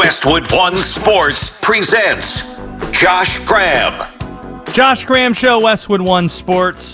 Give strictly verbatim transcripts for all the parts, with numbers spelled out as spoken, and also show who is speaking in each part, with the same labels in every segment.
Speaker 1: Westwood One Sports presents Josh Graham.
Speaker 2: Josh Graham Show, Westwood One Sports.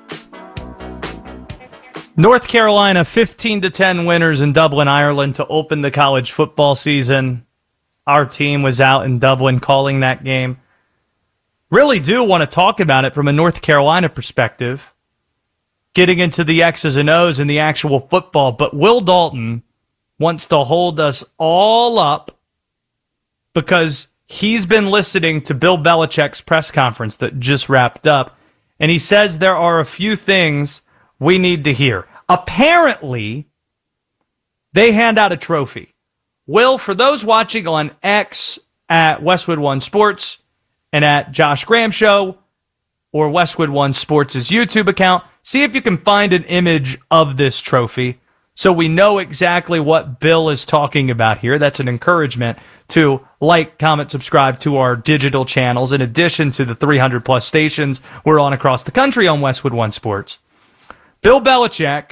Speaker 2: North Carolina fifteen to ten winners in Dublin, Ireland to open the college football season. Our team was out in Dublin calling that game. Really do want to talk about it from a North Carolina perspective, getting into the X's and O's and the actual football. But Will Dalton wants to hold us all up because he's been listening to Bill Belichick's press conference that just wrapped up, and he says there are a few things we need to hear. Apparently, they hand out a trophy. Will, for those watching on X at Westwood One Sports and at Josh Graham Show or Westwood One Sports' YouTube account, see if you can find an image of this trophy so we know exactly what Bill is talking about here. That's an encouragement to like, comment, subscribe to our digital channels in addition to the three hundred plus stations we're on across the country on Westwood One Sports. Bill Belichick,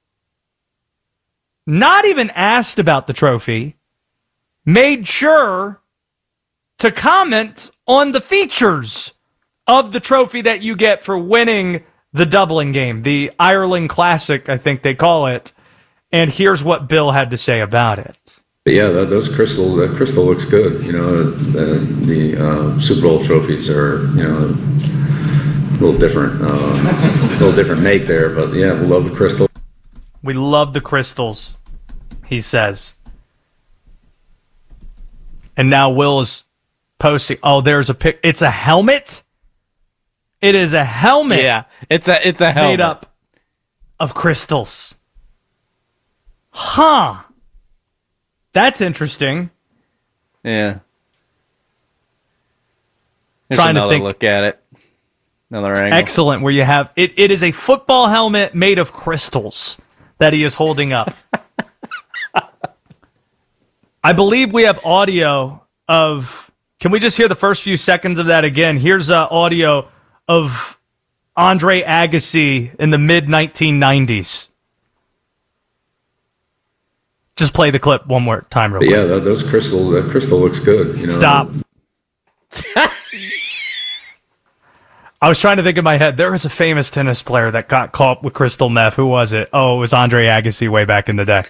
Speaker 2: not even asked about the trophy, made sure to comment on the features of the trophy that you get for winning the Dublin game, the Ireland Classic, I think they call it. And here's what Bill had to say about it.
Speaker 3: Yeah, that, those crystal, that crystal looks good. You know, the, the uh, Super Bowl trophies are, you know, a little different, uh, a little different make there, but yeah, we love the crystal.
Speaker 2: We love the crystals, he says. And now Will is posting. Oh, there's a pic. It's a helmet. It is a helmet.
Speaker 4: Yeah, it's a it's a helmet
Speaker 2: made up of crystals. Huh. That's interesting.
Speaker 4: Yeah. Here's
Speaker 2: Trying to
Speaker 4: another
Speaker 2: think.
Speaker 4: look at it. Another angle.
Speaker 2: Excellent, where you have it. It is a football helmet made of crystals that he is holding up. I believe we have audio of. Can we just hear the first few seconds of that again? Here's uh, audio of Andre Agassi in the mid nineteen nineties. Just play the clip one more time, real quick.
Speaker 3: Yeah, that, those crystal, that crystal looks good. You know?
Speaker 2: Stop. I was trying to think in my head. There was a famous tennis player that got caught with crystal meth. Who was it? Oh, it was Andre Agassi way back in the day.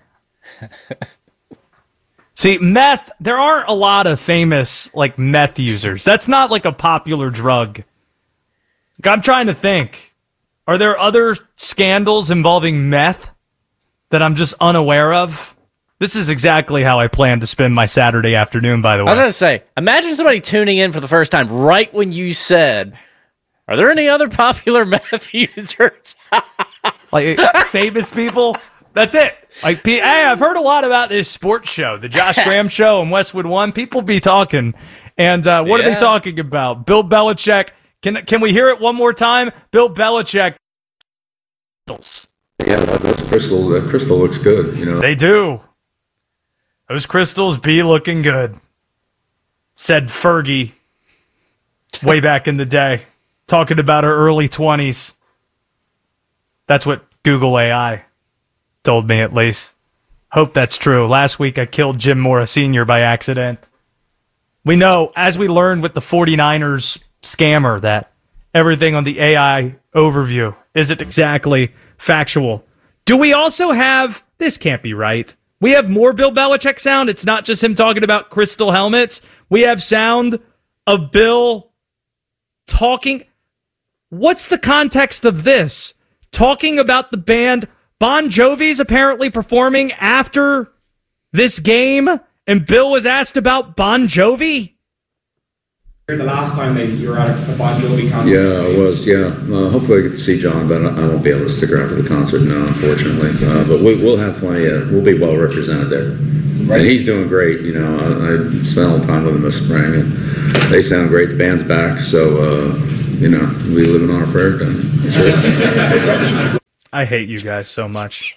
Speaker 2: See, meth, there aren't a lot of famous, like, meth users. That's not, like, a popular drug. I'm trying to think. Are there other scandals involving meth that I'm just unaware of? This is exactly how I plan to spend my Saturday afternoon, by the way.
Speaker 4: I was going to say, imagine somebody tuning in for the first time right when you said, are there any other popular meth users?
Speaker 2: Like, famous people? That's it. Like, hey, I've heard a lot about this sports show, the Josh Graham Show and Westwood One. People be talking. And uh, what yeah. are they talking about? Bill Belichick. Can can we hear it one more time? Bill Belichick.
Speaker 3: Yeah, those crystal, that crystal looks good. You know,
Speaker 2: they do. Those crystals be looking good, said Fergie way back in the day, talking about her early twenties. That's what Google A I told me, at least. Hope that's true. Last week I killed Jim Mora Senior by accident. We know, as we learned with the forty-niners scammer, that everything on the A I overview isn't exactly factual. Do we also have, this can't be right, we have more Bill Belichick sound? It's not just him talking about crystal helmets. We have sound of Bill talking. What's the context of this? Talking about the band Bon Jovi's apparently performing after this game, and Bill was asked about Bon Jovi?
Speaker 5: The last time that you were at a Bon Jovi concert.
Speaker 3: Yeah, I was, yeah. Uh, hopefully I get to see John, but I won't be able to stick around for the concert now, unfortunately. Uh, but we, we'll have plenty of, we'll be well represented there. Right. And he's doing great, you know. I, I spent a little time with him this spring, and they sound great. The band's back, so, uh, you know, we live on our prayer time. Sure.
Speaker 2: I hate you guys so much.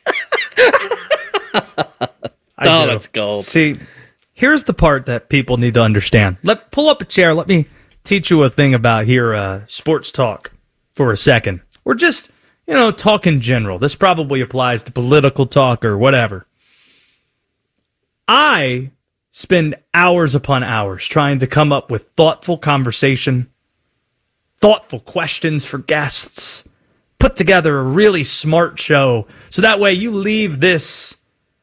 Speaker 4: Oh, that's gold.
Speaker 2: See, here's the part that people need to understand. Let pull up a chair. Let me teach you a thing about here, uh, sports talk for a second. We're just, you know, talk in general. This probably applies to political talk or whatever. I spend hours upon hours trying to come up with thoughtful conversation, thoughtful questions for guests, put together a really smart show so that way you leave this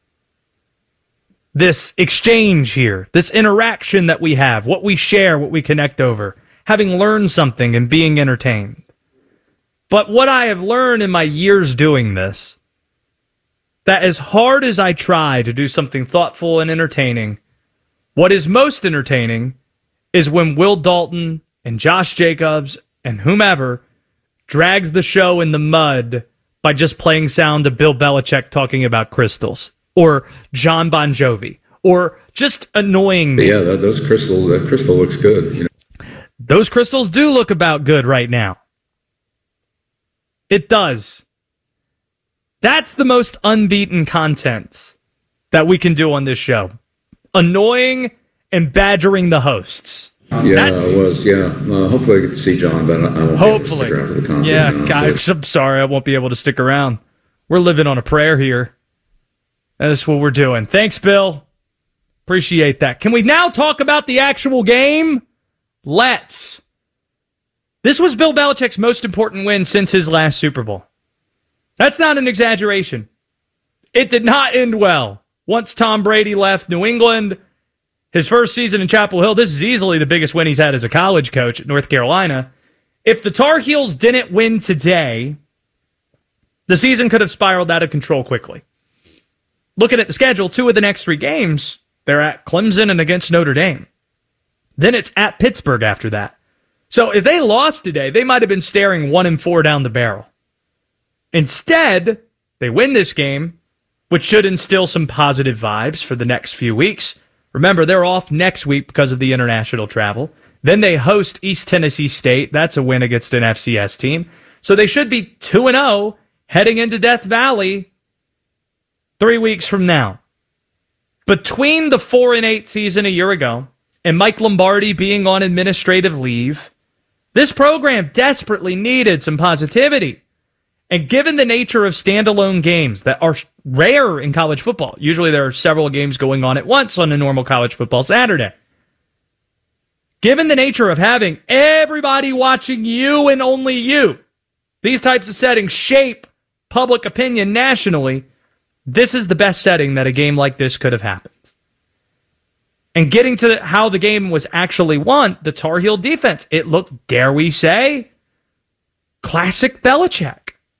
Speaker 2: this exchange here, this interaction that we have, what we share, what we connect over, having learned something and being entertained. But what I have learned in my years doing this, that as hard as I try to do something thoughtful and entertaining, what is most entertaining is when Will Dalton and Josh Jacobs and whomever drags the show in the mud by just playing sound of Bill Belichick talking about crystals or John Bon Jovi or just annoying me.
Speaker 3: Yeah, that, those crystal, that crystal looks good. You know?
Speaker 2: Those crystals do look about good right now. It does. That's the most unbeaten content that we can do on this show. Annoying and badgering the hosts.
Speaker 3: Yeah,
Speaker 2: That's,
Speaker 3: it was. Yeah, uh, hopefully I get to see John, but I won't
Speaker 2: hopefully.
Speaker 3: be able to stick around for the concert.
Speaker 2: Yeah,
Speaker 3: no,
Speaker 2: guys, I'm sorry I won't be able to stick around. We're living on a prayer here. That's what we're doing. Thanks, Bill. Appreciate that. Can we now talk about the actual game? Let's. This was Bill Belichick's most important win since his last Super Bowl. That's not an exaggeration. It did not end well. Once Tom Brady left New England, his first season in Chapel Hill, this is easily the biggest win he's had as a college coach at North Carolina. If the Tar Heels didn't win today, the season could have spiraled out of control quickly. Looking at the schedule, two of the next three games, they're at Clemson and against Notre Dame. Then it's at Pittsburgh after that. So if they lost today, they might have been staring one and four down the barrel. Instead, they win this game, which should instill some positive vibes for the next few weeks. Remember, they're off next week because of the international travel. Then they host East Tennessee State. That's a win against an F C S team. So they should be two and oh heading into Death Valley three weeks from now. Between the four and eight season a year ago and Mike Lombardi being on administrative leave, this program desperately needed some positivity. And given the nature of standalone games that are rare in college football, usually there are several games going on at once on a normal college football Saturday. Given the nature of having everybody watching you and only you, these types of settings shape public opinion nationally. This is the best setting that a game like this could have happened. And getting to how the game was actually won, the Tar Heel defense, it looked, dare we say, classic Belichick.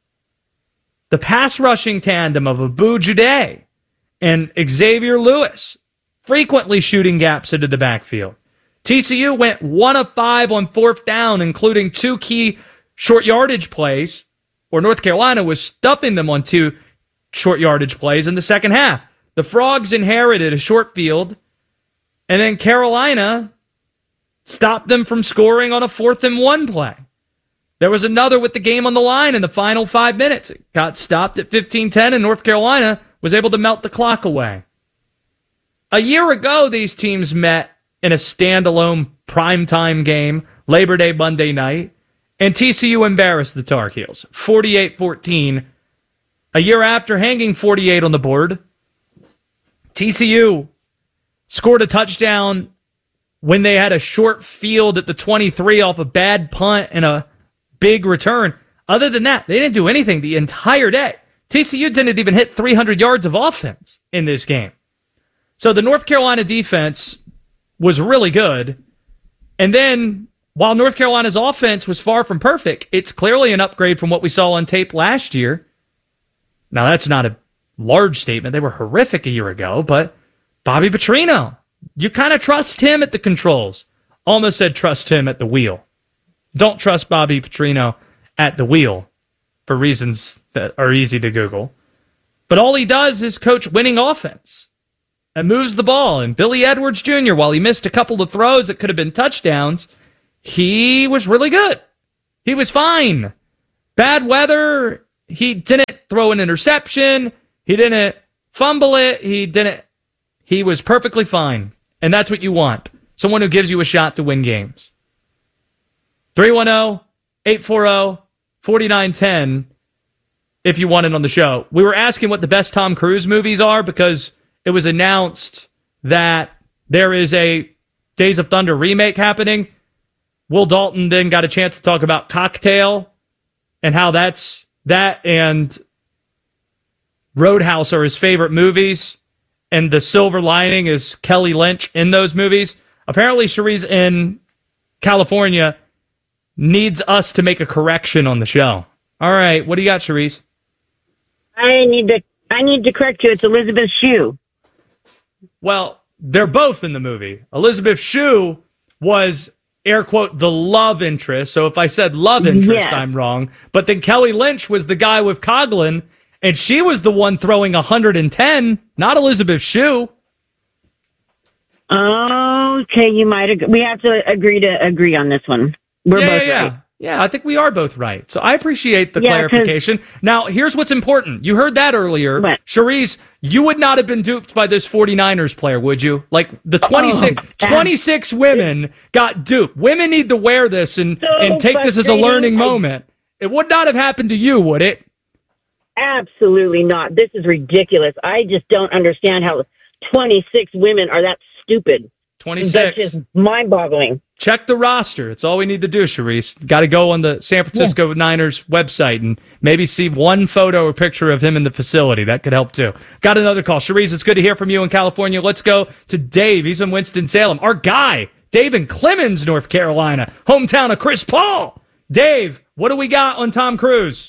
Speaker 2: The pass rushing tandem of Abu Jude and Xavier Lewis frequently shooting gaps into the backfield. T C U went one of five on fourth down, including two key short yardage plays, or North Carolina was stuffing them on two short yardage plays in the second half. The Frogs inherited a short field, and then Carolina stopped them from scoring on a fourth and one play. There was another with the game on the line in the final five minutes. It got stopped at fifteen ten, and North Carolina was able to melt the clock away. A year ago, these teams met in a standalone primetime game, Labor Day Monday night, and T C U embarrassed the Tar Heels, forty-eight fourteen. A year after hanging forty-eight on the board, T C U scored a touchdown when they had a short field at the twenty-three off a bad punt and a big return. Other than that, they didn't do anything the entire day. T C U didn't even hit three hundred yards of offense in this game. So the North Carolina defense was really good. And then, while North Carolina's offense was far from perfect, it's clearly an upgrade from what we saw on tape last year. Now, that's not a large statement. They were horrific a year ago, but Bobby Petrino, you kind of trust him at the controls. Almost said trust him at the wheel. Don't trust Bobby Petrino at the wheel for reasons that are easy to Google. But all he does is coach winning offense and moves the ball. And Billy Edwards Junior, while he missed a couple of throws that could have been touchdowns, he was really good. He was fine. Bad weather, he didn't throw an interception. He didn't fumble it. He didn't. He was perfectly fine. And that's what you want. Someone who gives you a shot to win games. three one zero, eight four zero, four nine one zero if you want it on the show. We were asking what the best Tom Cruise movies are because it was announced that there is a Days of Thunder remake happening. Will Dalton then got a chance to talk about Cocktail and how that's that and Roadhouse are his favorite movies, and the silver lining is Kelly Lynch in those movies. Apparently, Cherise in California needs us to make a correction on the show. All right, what do you got, Cherise?
Speaker 6: I need to I need to correct you. It's Elizabeth Shue.
Speaker 2: Well, they're both in the movie. Elizabeth Shue was, air quote, the love interest. So if I said love interest,
Speaker 6: Yes.
Speaker 2: I'm wrong. But then Kelly Lynch was the guy with Coughlin, and she was the one throwing one hundred ten, not Elizabeth Shue.
Speaker 6: Okay, you might agree. We have to agree to agree on this one. We're
Speaker 2: yeah,
Speaker 6: both
Speaker 2: yeah,
Speaker 6: right.
Speaker 2: yeah. Yeah, I think we are both right. So I appreciate the
Speaker 6: Yeah, 'cause-
Speaker 2: clarification. Now, here's what's important. You heard that earlier.
Speaker 6: What?
Speaker 2: Cherise, you would not have been duped by this 49ers player, would you? Like, the twenty-six,
Speaker 6: Oh, that-
Speaker 2: twenty-six women got duped. Women need to wear this and,
Speaker 6: So
Speaker 2: and take this as a
Speaker 6: frustrating.
Speaker 2: learning
Speaker 6: I-
Speaker 2: moment. It would not have happened to you, would it?
Speaker 6: Absolutely not. This is ridiculous. I just don't understand how twenty-six women are that stupid.
Speaker 2: twenty-six.
Speaker 6: That's just mind-boggling.
Speaker 2: Check the roster. It's all we need to do, Cherise. Got to go on the San Francisco Niners website and maybe see one photo or picture of him in the facility. That could help too. Got another call. Cherise, it's good to hear from you in California. Let's go to Dave. He's in Winston-Salem. Our guy, Dave in Clemens, North Carolina, hometown of Chris Paul. Dave, what do we got on Tom Cruise?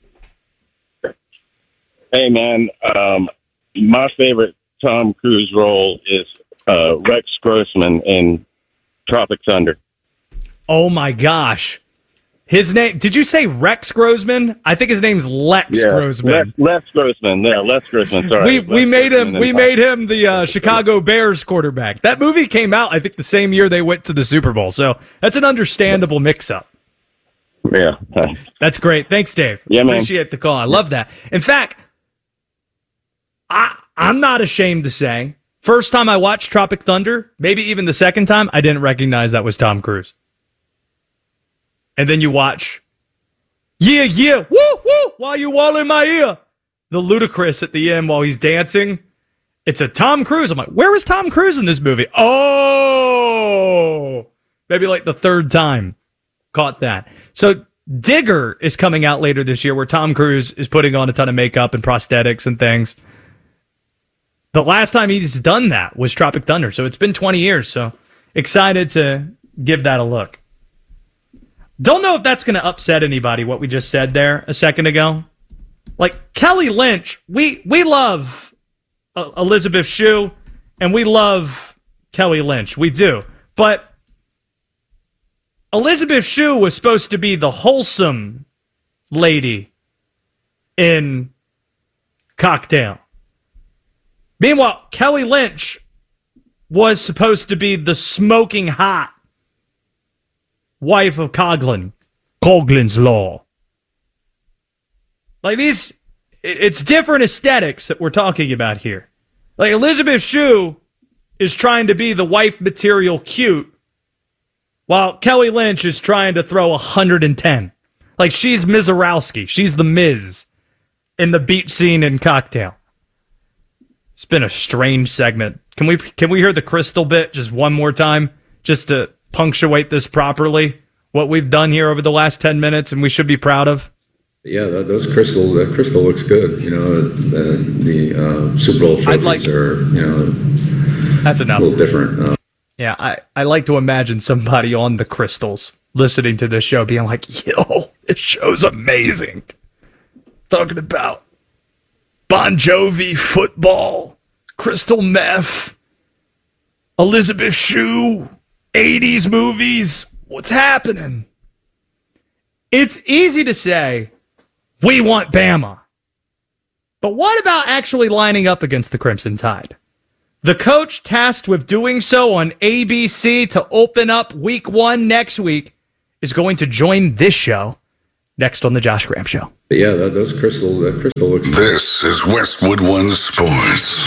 Speaker 7: Hey, man. Um, my favorite Tom Cruise role is uh, Rex Grossman in Tropic Thunder.
Speaker 2: Oh, my gosh. His name, did you say Rex Grossman? I think his name's Lex
Speaker 7: Yeah,
Speaker 2: Grossman.
Speaker 7: Les, Les Grossman. Yeah, Les Grossman. Sorry.
Speaker 2: We
Speaker 7: Les
Speaker 2: we made him
Speaker 7: Grossman
Speaker 2: we
Speaker 7: in
Speaker 2: made him the uh, Chicago Bears quarterback. That movie came out, I think, the same year they went to the Super Bowl. So that's an understandable mix-up.
Speaker 7: Yeah.
Speaker 2: That's great. Thanks, Dave.
Speaker 7: Yeah, man.
Speaker 2: Appreciate the call. I love that. In fact, I I'm not ashamed to say, first time I watched Tropic Thunder, maybe even the second time, I didn't recognize that was Tom Cruise. And then you watch, yeah, yeah, woo, woo, while you all in my ear. The ludicrous at the end while he's dancing. It's a Tom Cruise. I'm like, where was Tom Cruise in this movie? Oh, maybe like the third time. Caught that. So Digger is coming out later this year where Tom Cruise is putting on a ton of makeup and prosthetics and things. The last time he's done that was Tropic Thunder. So it's been twenty years. So excited to give that a look. Don't know if that's going to upset anybody, what we just said there a second ago. Like Kelly Lynch, we, we love uh, Elizabeth Shue and we love Kelly Lynch. We do. But Elizabeth Shue was supposed to be the wholesome lady in Cocktail. Meanwhile, Kelly Lynch was supposed to be the smoking hot wife of Coughlin. Coughlin's Law. Like these, it's different aesthetics that we're talking about here. Like Elizabeth Shue is trying to be the wife material cute, while Kelly Lynch is trying to throw one hundred ten. Like, she's Mizorowski. She's the Miz in the beach scene in Cocktail. It's been a strange segment. Can we can we hear the Crystal bit just one more time? Just to punctuate this properly? What we've done here over the last ten minutes and we should be proud of?
Speaker 3: Yeah, that, those crystal, that crystal looks good. You know, the, the uh, Super Bowl trophies
Speaker 2: like-
Speaker 3: are, you know,
Speaker 2: That's
Speaker 3: a
Speaker 2: enough.
Speaker 3: little different. Uh,
Speaker 2: Yeah, I, I like to imagine somebody on the Crystals listening to this show being like, yo, this show's amazing. Talking about Bon Jovi, football, crystal meth, Elizabeth Shue, eighties movies. What's happening? It's easy to say, we want Bama. But what about actually lining up against the Crimson Tide? The coach tasked with doing so on A B C to open up week one next week is going to join this show next on the Josh Graham Show.
Speaker 3: but yeah, that, those crystal, that crystal looks
Speaker 1: This is Westwood One Sports.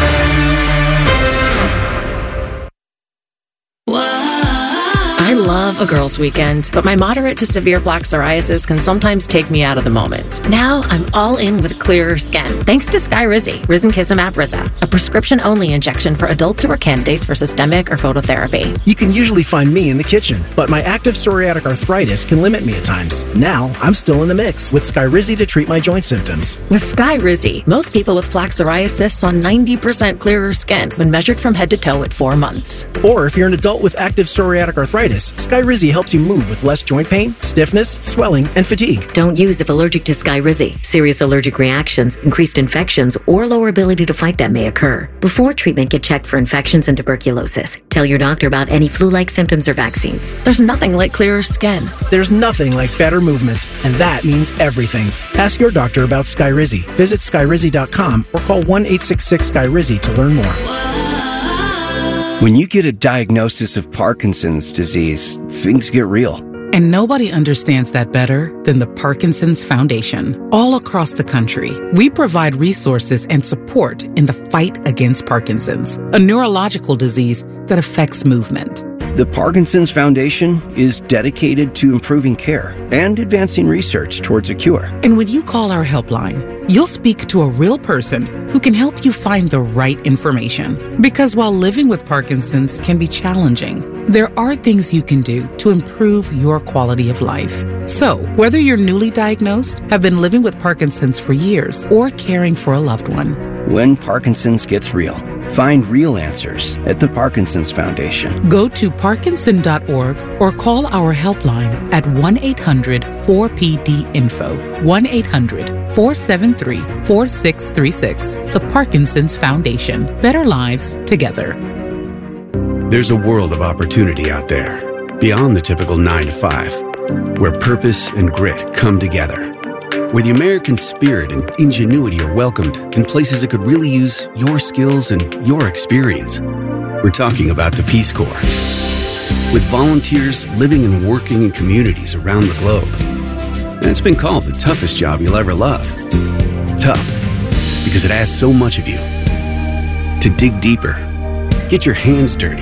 Speaker 8: I love love a girls' weekend, but my moderate to severe plaque psoriasis can sometimes take me out of the moment. Now I'm all in with clearer skin, thanks to Skyrizi, risankizumab Riza, a prescription-only injection for adults who are candidates for systemic or phototherapy.
Speaker 9: You can usually find me in the kitchen, but my active psoriatic arthritis can limit me at times. Now I'm still in the mix with Skyrizi to treat my joint symptoms.
Speaker 8: With Skyrizi, most people with plaque psoriasis saw ninety percent clearer skin when measured from head to toe at four months.
Speaker 9: Or if you're an adult with active psoriatic arthritis, Skyrizi helps you move with less joint pain, stiffness, swelling, and fatigue.
Speaker 10: Don't use if allergic to Skyrizi. Serious allergic reactions, increased infections, or lower ability to fight them may occur. Before treatment, get checked for infections and tuberculosis. Tell your doctor about any flu-like symptoms or vaccines.
Speaker 8: There's nothing like clearer skin.
Speaker 9: There's nothing like better movement, and that means everything. Ask your doctor about Skyrizi. Visit Skyrizi dot com or call one eight six six Skyrizi to learn more.
Speaker 11: When you get a diagnosis of Parkinson's disease, things get real.
Speaker 12: And nobody understands that better than the Parkinson's Foundation. All across the country, we provide resources and support in the fight against Parkinson's, a neurological disease that affects movement.
Speaker 11: The Parkinson's Foundation is dedicated to improving care and advancing research towards a cure.
Speaker 12: And when you call our helpline, you'll speak to a real person who can help you find the right information. Because while living with Parkinson's can be challenging, there are things you can do to improve your quality of life. So, whether you're newly diagnosed, have been living with Parkinson's for years, or caring for a loved one,
Speaker 11: when Parkinson's gets real, find real answers at the Parkinson's Foundation.
Speaker 12: Go to parkinson dot org or call our helpline at one eight hundred four P D info, one eight hundred four seven three four six three six. The Parkinson's Foundation. Better lives together.
Speaker 13: There's a world of opportunity out there, beyond the typical nine to five, where purpose and grit come together, where the American spirit and ingenuity are welcomed in places that could really use your skills and your experience. We're talking about the Peace Corps. With volunteers living and working in communities around the globe. And it's been called the toughest job you'll ever love. Tough, because it asks so much of you. To dig deeper, get your hands dirty,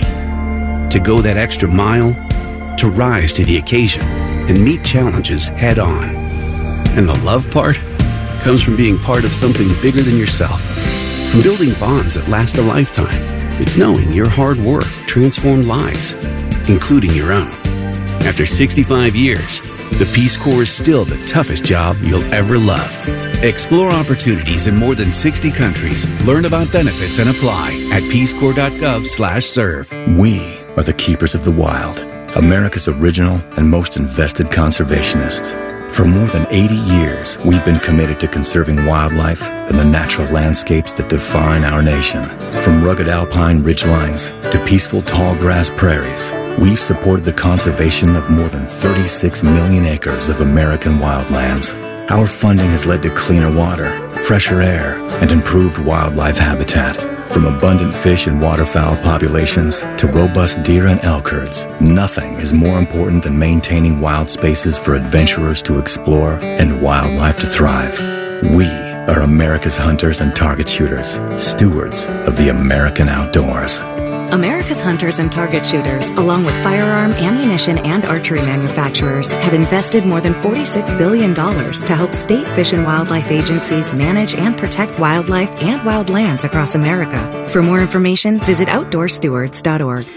Speaker 13: to go that extra mile, to rise to the occasion and meet challenges head on. And the love part comes from being part of something bigger than yourself. From building bonds that last a lifetime. It's knowing your hard work transformed lives, including your own. After sixty-five years, the Peace Corps is still the toughest job you'll ever love. Explore opportunities in more than sixty countries. Learn about benefits and apply at peacecorps.gov slash serve.
Speaker 14: We are the keepers of the wild, America's original and most invested conservationists. For more than eighty years, we've been committed to conserving wildlife and the natural landscapes that define our nation. From rugged alpine ridgelines to peaceful tall grass prairies, we've supported the conservation of more than thirty-six million acres of American wildlands. Our funding has led to cleaner water, fresher air, and improved wildlife habitat. From abundant fish and waterfowl populations to robust deer and elk herds, nothing is more important than maintaining wild spaces for adventurers to explore and wildlife to thrive. We are America's hunters and target shooters, stewards of the American outdoors.
Speaker 15: America's hunters and target shooters, along with firearm, ammunition, and archery manufacturers, have invested more than forty-six billion dollars to help state fish and wildlife agencies manage and protect wildlife and wildlands across America. For more information, visit outdoor stewards dot org.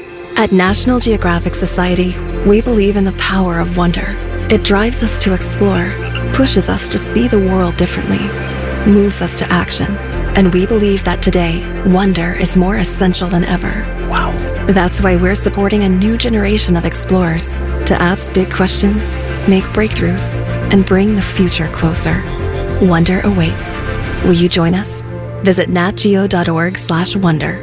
Speaker 16: At National Geographic Society, we believe in the power of wonder. It drives us to explore, pushes us to see the world differently, moves us to action. And we believe that today, wonder is more essential than ever.
Speaker 9: Wow.
Speaker 16: That's why we're supporting a new generation of explorers to ask big questions, make breakthroughs, and bring the future closer. Wonder awaits. Will you join us? Visit natgeo.org slash wonder.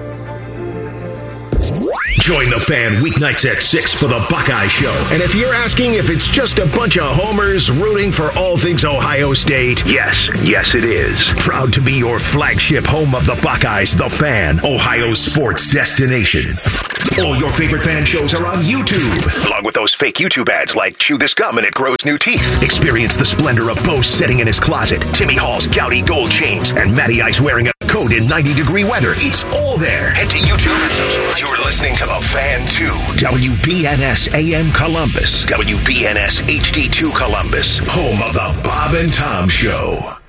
Speaker 1: Join the fan weeknights at six for the Buckeye Show. And if you're asking if it's just a bunch of homers rooting for all things Ohio State, yes, yes it is. Proud to be your flagship home of the Buckeyes, the Fan, Ohio's sports destination. All your favorite fan shows are on YouTube, along with those fake YouTube ads like Chew This Gum and It Grows New Teeth. Experience the splendor of Bo sitting in his closet, Timmy Hall's gouty gold chains, and Matty Ice wearing a coat road in ninety degree weather. It's all there. Head to YouTube and subscribe. You're listening to The Fan two. W B N S A M Columbus. W B N S H D two Columbus. Home of the Bob and Tom Show.